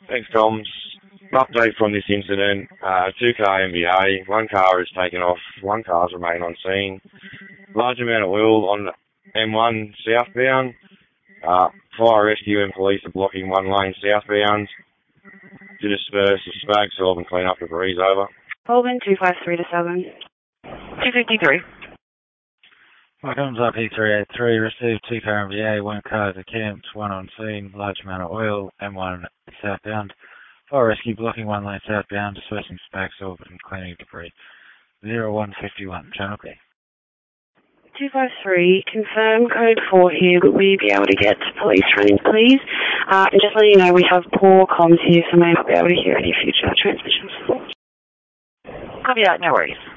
Thanks, Toms. Update from this incident. Two-car MVA. One car is taken off. One car's remain on scene. Large amount of oil on M1 southbound. Fire rescue and police are blocking one lane southbound to disperse the smoke, solve and clean up debris. Over. Holden 253 to 7. 253. Welcome up E383. Received two-car MVA. One car decamped. One on scene. Large amount of oil. M1 southbound. Fire rescue blocking one lane southbound, dispersing smoke, solve and cleaning debris. 0151. Channel B. 253, confirm code 4 here. Would we be able to get police running, please? And just letting you know, we have poor comms here, so may not be able to hear any future transmissions. Copy that, no worries.